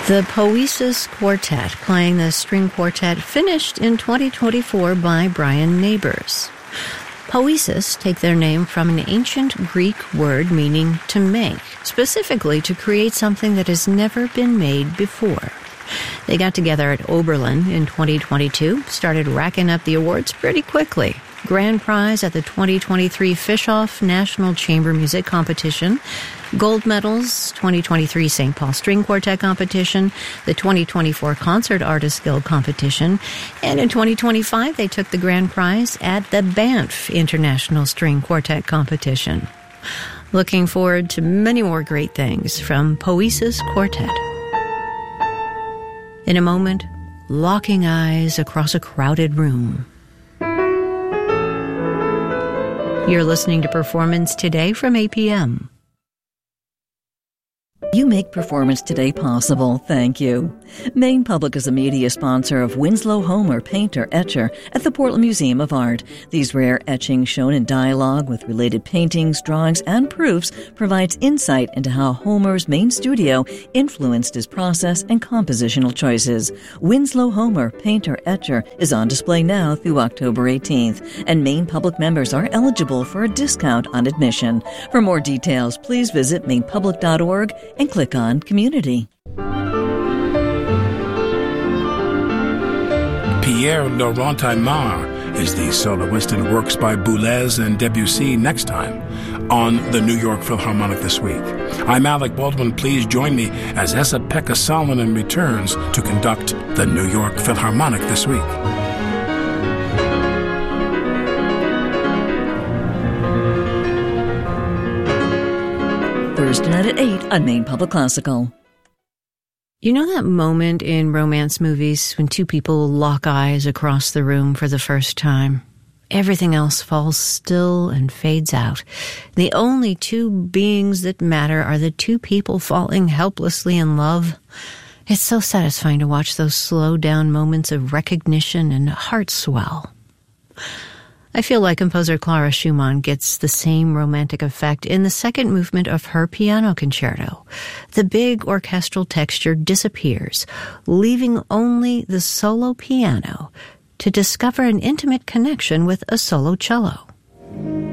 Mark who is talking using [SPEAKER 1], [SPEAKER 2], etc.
[SPEAKER 1] The Poesis Quartet, playing the string quartet, finished in 2024 by Brian Neighbors. Poesis take their name from an ancient Greek word meaning to make, specifically to create something that has never been made before. They got together at Oberlin in 2022, started racking up the awards pretty quickly. Grand prize at the 2023 Fischoff National Chamber Music Competition, gold medals, 2023 St. Paul String Quartet Competition, the 2024 Concert Artists Guild Competition, and in 2025 they took the grand prize at the Banff International String Quartet Competition. Looking forward to many more great things from Poesis Quartet. In a moment, locking eyes across a crowded room. You're listening to Performance Today from APM.
[SPEAKER 2] You make Performance Today possible. Thank you. Maine Public is a media sponsor of Winslow Homer, painter, etcher at the Portland Museum of Art. These rare etchings shown in dialogue with related paintings, drawings, and proofs provides insight into how Homer's Maine studio influenced his process and compositional choices. Winslow Homer, painter, etcher is on display now through October 18th, and Maine Public members are eligible for a discount on admission. For more details, please visit mainepublic.org and click on Community.
[SPEAKER 3] Pierre Laurent Aymar is the soloist and works by Boulez and Debussy next time on the New York Philharmonic this week. I'm Alec Baldwin. Please join me as Esa-Pekka Salonen returns to conduct the New York Philharmonic this week.
[SPEAKER 2] Thursday night at 8 on Maine Public Classical.
[SPEAKER 1] You know that moment in romance movies when two people lock eyes across the room for the first time? Everything else falls still and fades out. The only two beings that matter are the two people falling helplessly in love. It's so satisfying to watch those slow down moments of recognition and heart swell. I feel like composer Clara Schumann gets the same romantic effect in the second movement of her piano concerto. The big orchestral texture disappears, leaving only the solo piano to discover an intimate connection with a solo cello.